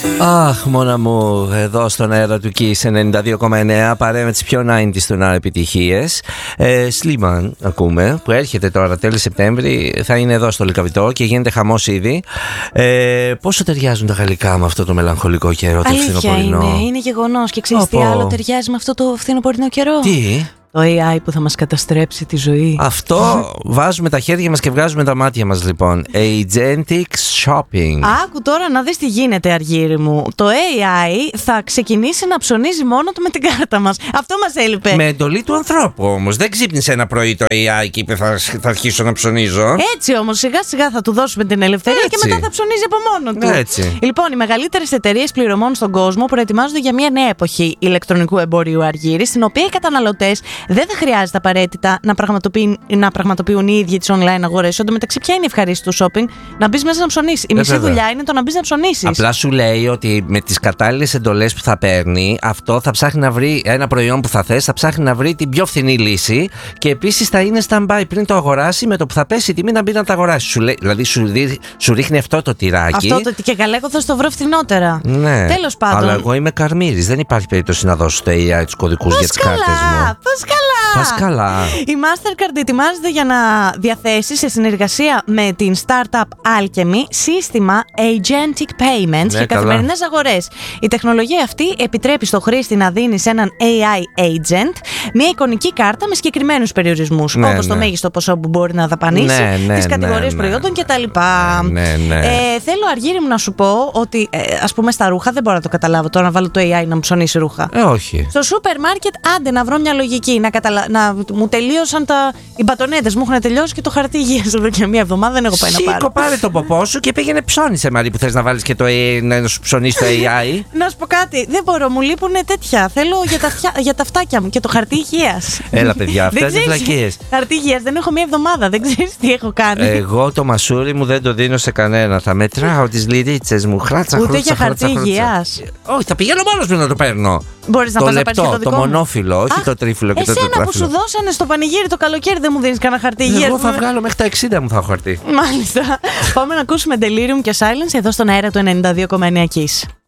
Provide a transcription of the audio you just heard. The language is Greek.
Αχ, μόνα μου, εδώ στον αέρα του Kiss 92,9 παρέα με τις πιο 90's του να επιτυχίες. Slimane ακούμε, που έρχεται τώρα τέλη Σεπτέμβρη, θα είναι εδώ στο Λυκαβητό και γίνεται χαμός ήδη. Πόσο ταιριάζουν τα γαλλικά με αυτό το μελαγχολικό καιρό, το φθινοπορεινό? Είναι γεγονός. Και ξέρεις τι άλλο ταιριάζει με αυτό το φθινοπορεινό καιρό? Τι? Το AI που θα μας καταστρέψει τη ζωή. Αυτό βάζουμε τα χέρια μας και βγάζουμε τα μάτια μας, λοιπόν. Agentic shopping. Άκου τώρα να δεις τι γίνεται, Αργύρι μου. Το AI θα ξεκινήσει να ψωνίζει μόνο του με την κάρτα μας. Αυτό μας έλειπε. Με εντολή του ανθρώπου όμως. Δεν ξύπνησε ένα πρωί το AI και είπε θα αρχίσω να ψωνίζω. Έτσι όμως, σιγά σιγά θα του δώσουμε την ελευθερία. Έτσι. Και μετά θα ψωνίζει από μόνο του. Έτσι. Λοιπόν, οι μεγαλύτερες εταιρείες πληρωμών στον κόσμο προετοιμάζονται για μια νέα εποχή ηλεκτρονικού εμπορίου, Αργύρι, στην οποία οι καταναλωτές δεν θα χρειάζεται απαραίτητα να πραγματοποιούν οι ίδιοι τις online αγορές. Εν τω μεταξύ, ποια είναι η ευχαρίστηση του shopping? Να μπεις μέσα να ψωνίσεις. Η μισή δουλειά είναι το να μπεις να ψωνίσεις. Απλά σου λέει ότι με τις κατάλληλες εντολές που θα παίρνει, αυτό θα ψάχνει να βρει ένα προϊόν που θα θες, θα ψάχνει να βρει την πιο φθηνή λύση και επίσης θα είναι stand-by πριν το αγοράσει, με το που θα πέσει η τιμή να μπει να το αγοράσει. Δηλαδή σου ρίχνει αυτό το τυράκι. Αυτό το και καλά, εγώ θα στο βρω φθηνότερα. Ναι. Τέλος πάντων. Αλλά εγώ είμαι καρμύρης. Δεν υπάρχει περίπτωση να δώσω στο AI τους κωδικούς για τις κάρτες μου. Πας καλά. Η Mastercard ετοιμάζεται για να διαθέσει σε συνεργασία με την startup Alchemy σύστημα Agentic Payments για καθημερινές αγορές. Η τεχνολογία αυτή επιτρέπει στο χρήστη να δίνει σε έναν AI agent μια εικονική κάρτα με συγκεκριμένους περιορισμούς, όπως το μέγιστο ποσό που μπορεί να δαπανίσει, τις κατηγορίες προϊόντων κτλ. Θέλω, Αργύρι μου, να σου πω ότι ας πούμε στα ρούχα δεν μπορώ να το καταλάβω τώρα, να βάλω το AI να μου ψωνίσει ρούχα. Όχι. Στο σούπερ μάρκετ, άντε να βρω μια λογική, μου τελείωσαν οι μπατονέτες, μου έχουν τελειώσει και το χαρτί υγείας εδώ και μια εβδομάδα, δεν έχω πάει να πάρω. Σήκω, πάρε το ποπό σου και πήγαινε ψώνισε, Μαρή, που θες να βάλεις και το AI, να σου ψωνίσει το AI. Να σου πω κάτι, δεν μπορώ, μου λείπουν τέτοια. Θέλω για τα φτάκια μου και το χαρτί υγείας. Έλα, παιδιά, αυτές είναι βλακίες. Χαρτί υγείας δεν έχω μια εβδομάδα, δεν ξέρεις τι έχω κάνει. Εγώ το μασούρι μου δεν το δίνω σε κανένα. Θα μετράω τις λυρίτσες μου, χράτσα. Ούτε για χαρτί υγείας. Όχι, θα πηγαίνω μόνος μου να το παίρνω. Μπορείς να πας να πάρεις και το δικό το μου. μονόφυλλο, όχι το τρίφυλλο και το τετράφυλλο. Εσένα που σου δώσανε στο πανηγύρι το καλοκαίρι δεν μου δίνεις κανένα χαρτί υγείας? Εγώ θα βγάλω μέχρι τα 60 μου θα έχω χαρτί. Μάλιστα. Πάμε να ακούσουμε Delirium και Silence εδώ στον αέρα του 92,9 Kiss.